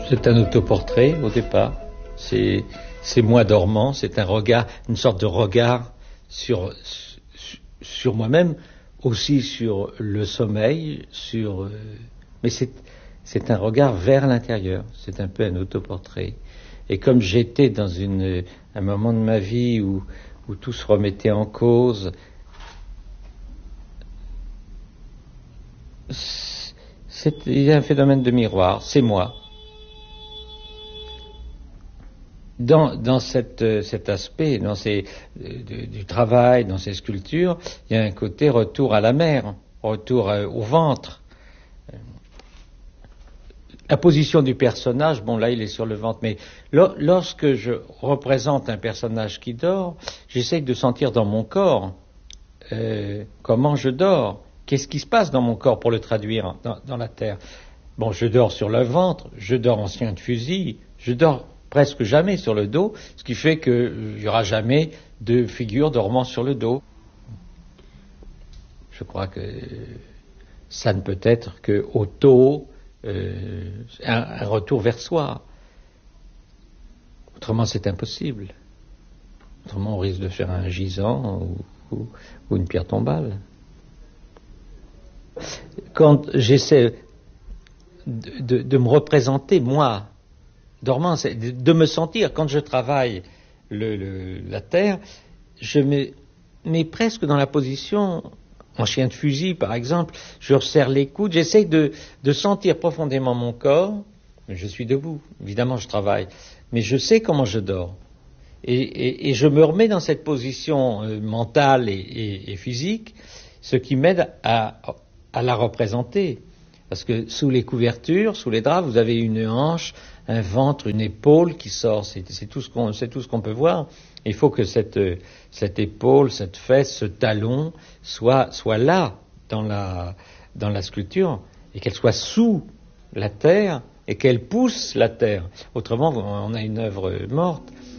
C'est un autoportrait au départ. C'est moi dormant, c'est un regard, une sorte de regard sur moi-même, aussi sur le sommeil, mais c'est un regard vers l'intérieur. C'est un peu un autoportrait. Et comme j'étais dans un moment de ma vie où tout se remettait en cause, il y a un phénomène de miroir, c'est moi. Dans cet aspect, du travail, dans ces sculptures, il y a un côté retour à la mer, retour au ventre. La position du personnage, bon là il est sur le ventre, mais lorsque je représente un personnage qui dort, j'essaye de sentir dans mon corps comment je dors, qu'est-ce qui se passe dans mon corps pour le traduire dans la terre. Bon, je dors sur le ventre, je dors en chien de fusil, je dors presque jamais sur le dos, ce qui fait qu'il n'y aura jamais de figure dormant sur le dos. Je crois que ça ne peut être que un retour vers soi. Autrement, c'est impossible. Autrement, on risque de faire un gisant ou une pierre tombale. Quand j'essaie de me représenter, moi, dormant, c'est de me sentir, quand je travaille la terre, je me mets presque dans la position, en chien de fusil par exemple, je resserre les coudes, j'essaye de sentir profondément mon corps, je suis debout, évidemment je travaille, mais je sais comment je dors. Et je me remets dans cette position mentale et physique, ce qui m'aide à la représenter. Parce que sous les couvertures, sous les draps, vous avez une hanche, un ventre, une épaule qui sort. C'est tout ce qu'on peut voir. Il faut que cette épaule, cette fesse, ce talon soit là dans la sculpture et qu'elle soit sous la terre et qu'elle pousse la terre. Autrement, on a une œuvre morte.